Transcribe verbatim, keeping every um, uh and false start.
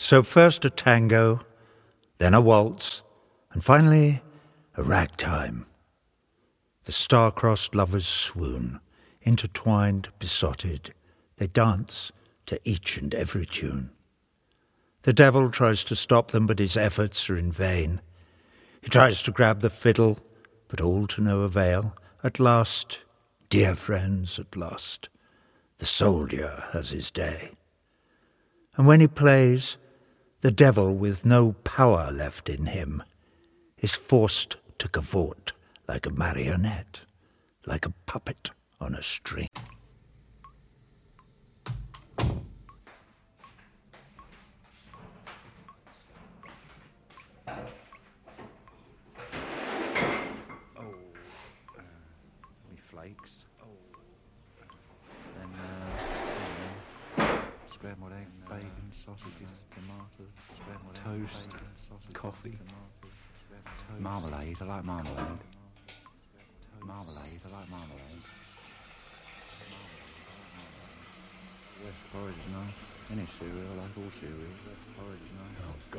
So first a tango, then a waltz, and finally a ragtime. The star-crossed lovers swoon, intertwined, besotted. They dance to each and every tune. The devil tries to stop them, but his efforts are in vain. He tries to grab the fiddle, but all to no avail. At last, dear friends, at last, the soldier has his day. And when he plays, the devil, with no power left in him, is forced to cavort like a marionette, like a puppet on a string. Flakes. Oh. Then uh, scrambled egg, bacon, sausages, tomatoes, scrambled toast, egg, bacon, sausage, coffee, tomatoes, marmalade. I like marmalade. Marmalade. I like marmalade. West porridge is nice. Any cereal, I like all cereal. West porridge is nice. Oh.